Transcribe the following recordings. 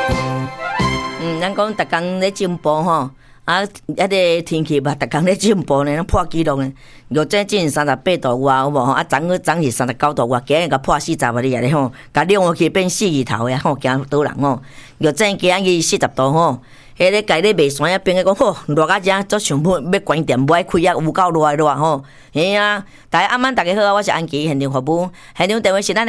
咱讲逐工咧进步吼，啊，个天气嘛，逐工咧进步呢，破纪录呢。月正进38度外，有无吼？啊，昨是39度外，今日甲破40啊，你啊咧吼，甲凉去变4字头呀吼，惊倒人吼。月正今日40度吼，迄个家咧卖山啊，边个讲吼，热啊遮，足想要关店，无爱开啊，有够热吼。嘿啊，大家晚大家好啊，我是安琪，现场服务，现场电话是咱的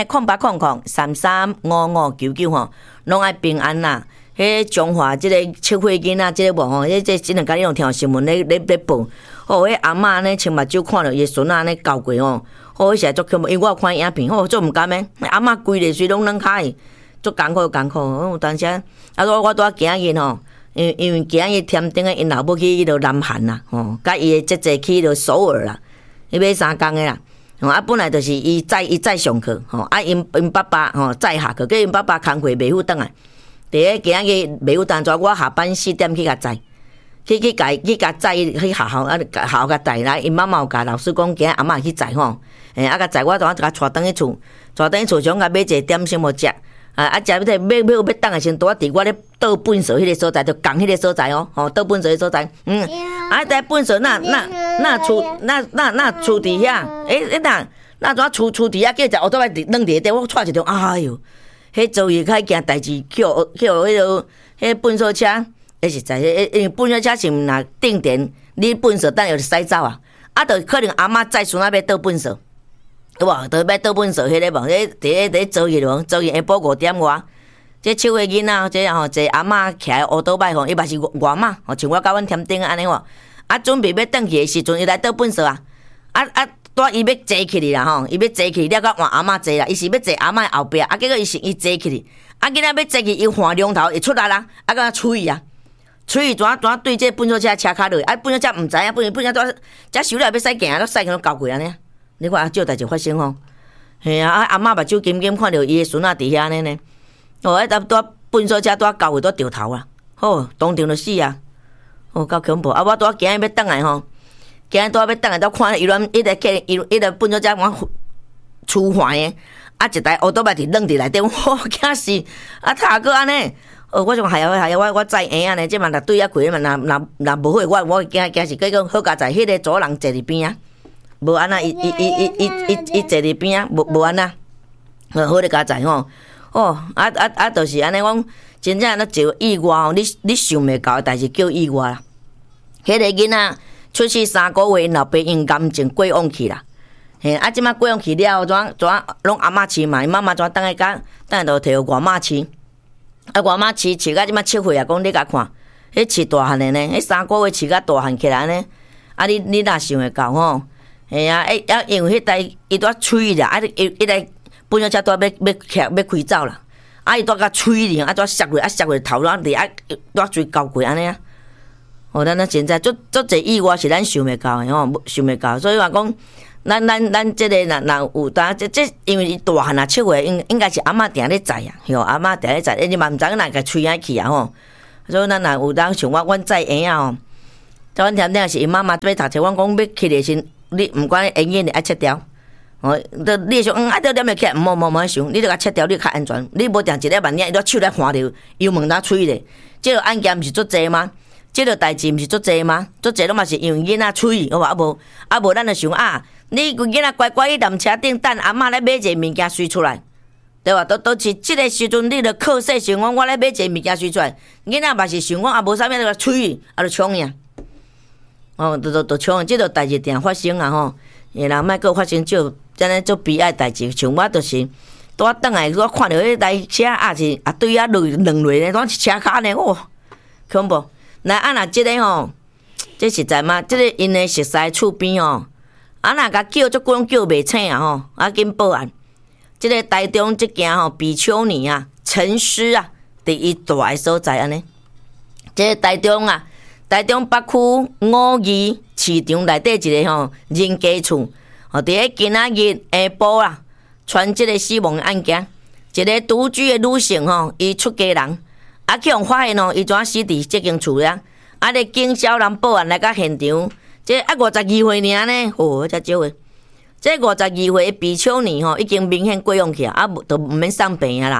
0800335599吼，拢爱平安啦。迄中华即个七岁囡仔，即个无吼，即两工你有听新闻咧报，吼，迄阿嬷安尼穿目睭看着伊孙仔安尼交过吼，吼，迄实在足恐怖，因为我有看影片，吼，足毋甘诶，阿嬷规个水拢软开，足艰苦，有当时啊，我拄仔今日吼，因为今日添顶诶，因老母去迄落南韩啦，吼，甲伊诶姐姐去迄落首尔啦，伊买3工诶啦，吼，啊，本来就是伊载上课，吼，啊，因爸爸吼载下课，叫因爸爸工课袂赴倒来。第一今日袂有当作，我下班4点去甲载，去甲载去学校啊，学校甲载来，因妈妈有甲老师讲，今日阿嬷去载吼，啊甲载我就甲带转去厝，想甲买一个点心要食，啊食要等下先拄伫我咧倒粪扫迄个所在，就共迄个所在哦，吼倒粪扫迄所在，在粪扫那厝伫遐，那怎厝伫遐叫只乌多摆扔伫底，我踹一条，哎哟！迄遭遇较件代志，叫迄落迄粪扫车，迄实在，因为粪扫车是毋若定电，你粪扫等下就驶走啊，啊，就可能阿嬷载孙仔要倒粪扫，有无？就要倒粪扫迄个无？第遭遇咯，遭遇下晡5点外，这7岁囡仔，这吼，一阿嬷徛乌倒摆吼，伊嘛是外妈，吼，像我甲阮添顶安尼吼，啊，准备要转去的时阵，伊来倒粪扫啊，带伊要坐起哩啦吼，伊要坐起了，甲换阿嬷坐啦，伊是要坐阿嬷后壁，啊，结果伊坐起哩，啊，囡仔要坐起，伊换龙头，伊出来啦，啊，甲吹啊，吹怎对这粪扫车车骹落，啊，粪扫车毋知影，粪扫车遮收了要驶行，都驶去交过安尼，你看啊，少代志发生吼，嘿啊，阿嬷目睭金金看到伊的孙仔伫遐安尼呢，哦，拄粪扫车交过掉头啊，吼，当场就死啊，哦，够恐怖，啊，我今日要转来吼。今日拄要等下，都看伊迄个粪扫车往出环的，啊一台乌多摆伫扔伫内底，哇惊死！啊他个安尼，我仲我载婴仔呢，即嘛若对遐开嘛，若无好，我惊是结果好佳在迄个左人坐伫边啊，无安那伊坐伫边啊，无安那，好咧佳在吼，就是安尼讲，真正咧就意外吼，你想袂到的代志叫意外啦，迄个囡仔。出世3个月，老爸因癌症过往去啦。嘿，啊，即摆过往去了，怎拢阿嬷饲嘛？伊妈妈怎等下就摕外妈饲。啊，外妈饲到即摆7岁啊，讲你甲看，迄饲大汉的呢？迄3个月饲到大汉起来呢？啊，你哪想会到吼？嘿啊，因为迄台伊拄吹啦，啊，伊台粪扫车拄要开走啦，啊，伊拄甲吹哩，啊，拄摔落头拄伫啊，拄追交过安尼啊。哦，咱现在足侪意外是咱想袂到的吼，想袂到，所以话讲，咱即个若有当这因为伊大汉啊7岁，应该是阿嬷定咧载啊，吼，阿嬷定咧载，你嘛毋知影哪个吹遐去啊吼，所以咱若有当像阮载婴仔吼，阮听听是因妈妈要读册，阮讲要起来先，你毋管婴儿爱切掉，哦，你想爱着念袂起来，莫想，你着甲切掉，你较安全，你无定一个万年，伊都手来换着油门呾吹咧，即个案件毋是足济吗？即个代志毋是足济吗？足济拢嘛是因为囡仔吹，好无？无咱就想啊，你囡仔乖乖去南车顶等阿嬷来买一个物件随出来，对吧？都是即个时阵，你着靠说想讲我来买一个物件随出来，囡仔嘛是想讲啊，无啥物就吹，啊就冲呀，哦，就冲，即个代志定发生啊吼，然后莫阁发生少，真诶足悲哀代志，像我就是拄等来，我看到迄台车是对啊落咧，拢是车骹呢，哇，恐怖！那若即个吼，这实在嘛，即个因的熟悉厝边吼，若甲叫足久拢叫袂醒啊吼，紧报案。即个台中即件吼，比丘尼啊，沉尸啊，伫伊住的所在安尼。即个台中北区5义市场内底一个吼人家厝，伫咧今仔日下晡啦，传即个死亡案件，一个独居的女性吼，伊出家人。去互发现伊怎死伫即间厝了？咧警消人报案来到现场，这52岁尔呢，遮少诶。这52岁的比丘尼吼，已经明显过往去啊，都毋免送病啊啦。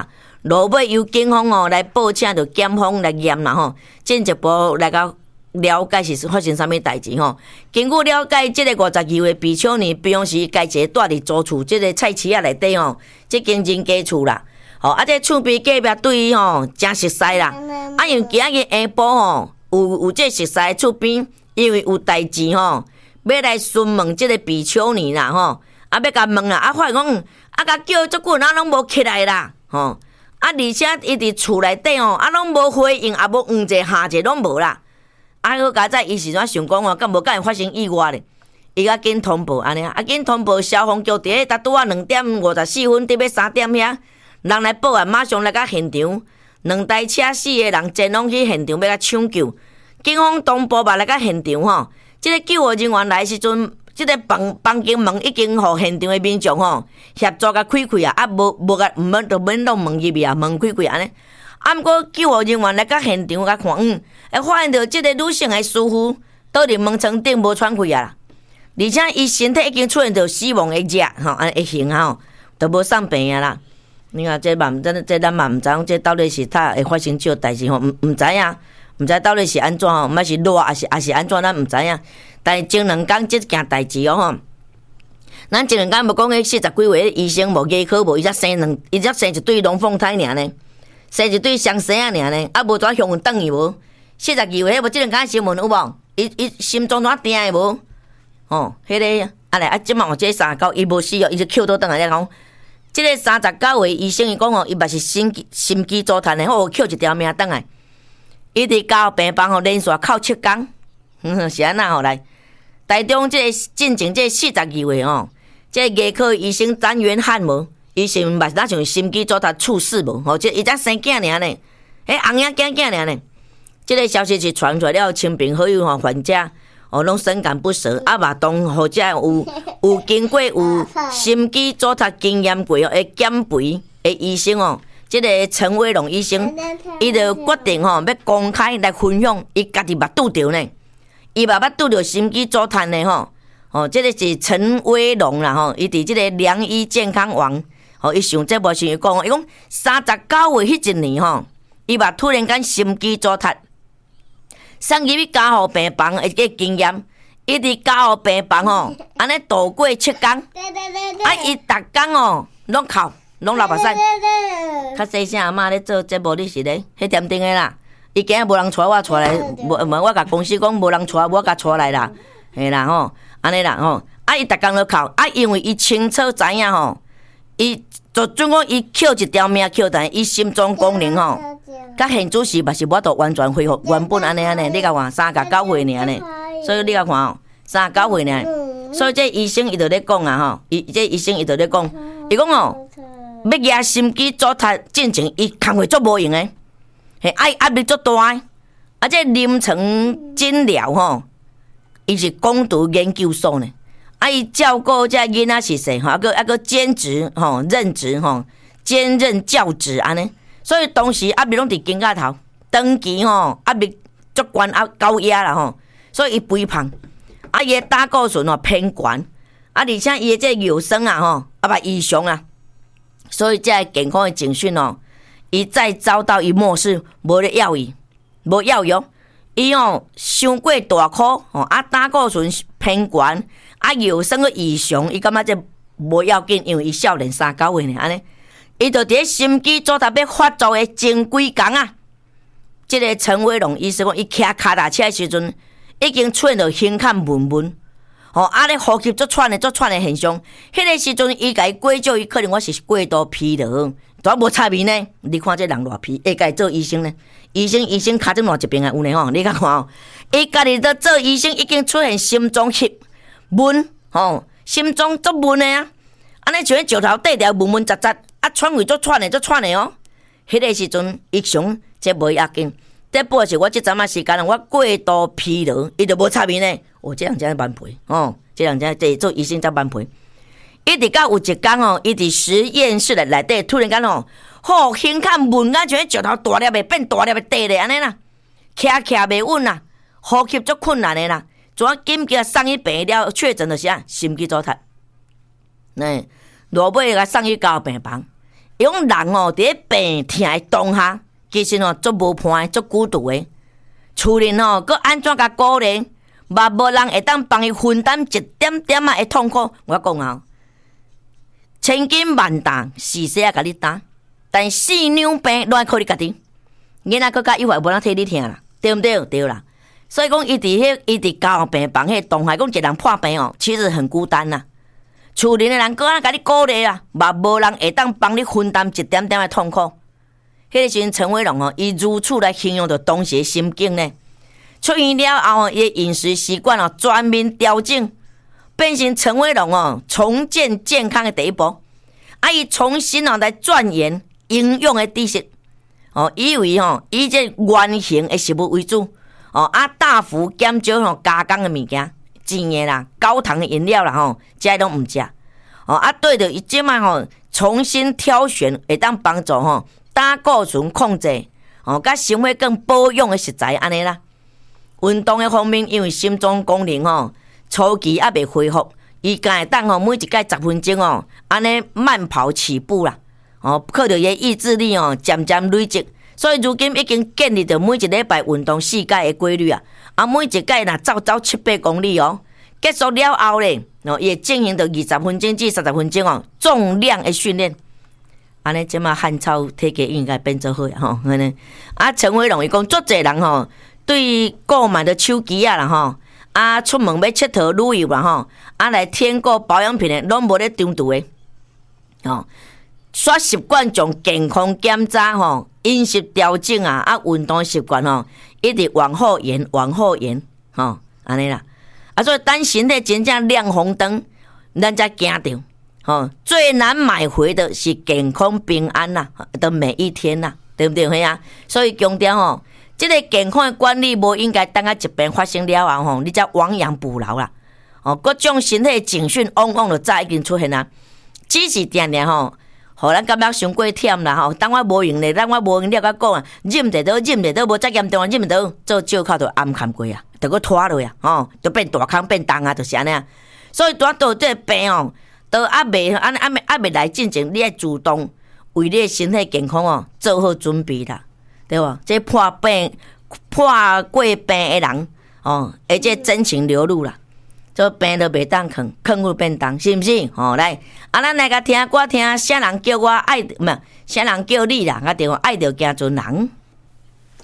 落尾由警方来报请，着检方来验啦吼，进一步来甲了解是发生啥物代志吼。根据了解，即个52岁被少年平常时家己住伫租厝即个菜市仔内底吼，即间人家厝啦。这厝边隔壁对伊真熟悉啦。因为今日下晡有这熟悉的厝边，因为有代志要来询问即个被少年啦要甲问啦，发现讲甲叫足久拢无起来啦而且伊伫厝内底拢无回应，也无黄者下者拢无啦。好佳在伊时阵想讲敢无会发生意外咧？伊甲紧通报安尼紧通报消防局伫咧拄2点54分，伫要3点遐，人来报案，马上来到现场，2台车4个人前往去现场要甲抢救。警方同步嘛来到现场即个救护人员来时阵，即个房间门已经互现场的民众协助甲开开啊，无甲毋免就免拢门入去啊，门开开安尼。毋过救护人员来到现场甲看，发现到即个女性的师傅倒伫门床顶无喘气啊，而且伊身体已经出现着死亡的热安尼形都无送病啊啦。你看这嘛，这咱嘛毋知影，这到底是会发生这代志毋知影，毋知到底是安怎毋是热还是安怎，咱毋知影。但是前2天这件代志咱前2天无讲迄40几岁医生无牙科无，伊才生一对龙凤胎尔呢，生一对双生仔尔呢，无怎向转去无？42岁无即2天新闻有无？伊心脏怎定的无？迄个即满这39伊无死伊就扣倒转来讲。即个39岁医生伊讲伊嘛是心肌阻瘫的，扣一条命转来。伊伫家病房连续扣7天，是安那来？台中即个进前即个42岁即个牙科医生张元汉无，伊是嘛是像心肌阻瘫猝死无？即伊才生囝尔呢，红影囝尔呢。即个消息是传出来了，亲朋好友患者拢深感不舍，嘛当或者有经过有心肌阻瘫经验过的减肥的医生即个陈伟龙医生，伊就决定要公开来分享，伊家己嘛拄着呢，伊嘛捌拄着心肌阻瘫的即个是陈伟龙啦伊伫即个良医健康网伊上节目时伊讲伊讲39岁迄一年伊嘛突然间心肌阻瘫。送入去加护病房的个经验，伊伫加护病房安尼度过7天，伊逐天拢哭，拢流目屎。较细声阿嬷咧做节目，你是咧？迄点顶的啦。伊今日无人带我出来，我甲公司讲无人带，我甲带来啦，嘿啦安尼啦伊逐天都哭，因为伊清楚知影伊就准讲伊扣一条命扣，但伊心脏功能甲现主时嘛是无法度完全恢复原本安尼，你甲看39岁尔呢，所以你甲看39岁尔，所以这医生伊就咧讲这医生伊就咧讲，伊讲要压心肌阻瘫进前，伊工课足无用诶，压力足大诶，这临床诊疗伊是攻读研究所呢，伊照顾这囡仔是谁个兼职任职兼任教职安尼。所以当时压力拢伫肩胛头，长期压力足悬高压啦所以伊肥胖，伊的胆固醇偏悬，而且伊的这尿酸嘛异常啊，所以这健康的警讯伊再遭到伊末世，无咧要伊，无要药，伊伤过大苦胆固醇偏悬尿酸个异常，伊感觉这无要紧，因为伊少年39岁呢安尼。伊就伫心肌阻瘫要发作的前几天即个陈伟龙医生讲，伊骑脚踏车的时阵，已经出现着胸坎闷闷，咧呼吸足喘的现象。迄个时阵，伊甲伊过照，伊可能我是过度疲劳，都无差别呢。你看这人偌疲，会甲伊做医生呢？医生脚诊偌一边有呢你甲看伊家己在做医生，已经出现心脏气闷心脏足闷的安尼像石头底条闷杂杂。喘气足喘的迄个时阵，伊想这无要紧。这不是我这阵仔时间我过度疲劳，伊就无差别呢。这人真蛮赔这人真做医生真蛮赔。伊伫到有一天伊伫实验室内底突然间胸坎闷啊，像石头大粒的变大粒的地咧安尼啦，徛袂稳啦，呼吸足困难的啦，怎紧急送去病院了，确诊的是心肌阻瘫。落尾甲送去加护病房。 用人哦，伫咧病痛的当下，其实哦，足无伴，足孤独的。厝人哦，佮安怎甲鼓励，嘛无人会当帮伊分担一点点的痛苦。我讲啊，千斤万担，死死啊，甲你担，但四两病拢爱靠你家己。囡仔佮甲以后无人替你听啦，对毋对？对啦。所以讲，伊伫交病房迄当下，讲一人破病哦，其实很孤单呐。厝人的人佮安甲你鼓励啦，嘛无人会当帮你分担一点点的痛苦。迄个时阵，陈伟龙哦，伊如此来形容着当时的心境呢。出院了后，伊的饮食习惯哦，全面调整，变成陈伟龙哦，重建健康的第一步。伊重新哦来钻研营养的知识哦，以为以这原形的食物为主哦，大幅减少加工的物件、甜的啦、高糖的饮料啦这拢唔食哦。对着伊即摆重新挑选，会当帮助胆固醇控制哦，甲生活更保养的食材安尼啦。运动的方面，因为心脏功能初期还未恢复，伊敢会当每一届10分钟安尼慢跑起步啦靠着伊意志力渐渐累积，所以如今已经建立着每一礼拜运动4届的规律啊。每一届若走7-8公里结束了后咧伊会进行着20分钟至30分钟重量的训练。安尼即马汉草体格应该变做好呀安尼。陈伟龙伊讲，足侪人对购买的手机啊啦出门要佚佗旅游啦来添购保养品的，拢无咧中途的刷习惯从健康检查饮食调整运动习惯一直往后延安尼啦。所以当身体真正亮红灯，咱才惊着最难买回的是健康平安呐的每一天呐，对不对啊？所以强调这个健康的管理无应该等到疾病发生了后你才亡羊补牢啦各种身体警讯往往就早已经出现啦。只是定定互咱感觉伤过忝啦当我无用咧，咱我无用了，甲讲忍得到，无遮严重忍唔到，做借口就暗坎过啊，就搁拖落啊就变大坑变重啊，就是安尼啊。所以拄到这个病都还未来进前，你要主动为你的身体健康做好准备啦，对吧？这破过病的人而且真情流露啦，做病都袂当囥就变重，是毋是？来，咱来甲听歌，听啥人叫我爱，啥人叫你啦？我电话爱着行船人。